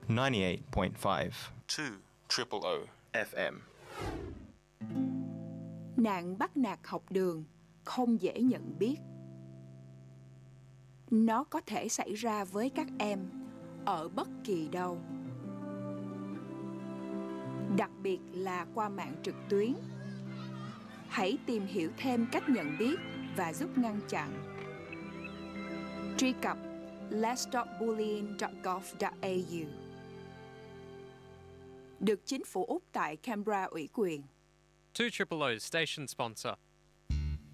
98.5 2 FM. Nạn bắt nạt học đường không dễ nhận biết. Nó có thể xảy ra với các em ở bất kỳ đâu, đặc biệt là qua mạng trực tuyến. Hãy tìm hiểu thêm cách nhận biết và giúp ngăn chặn. Truy cập letstopbullying.gov.au. Được chính phủ Úc tại Canberra ủy quyền. 2 Station sponsor.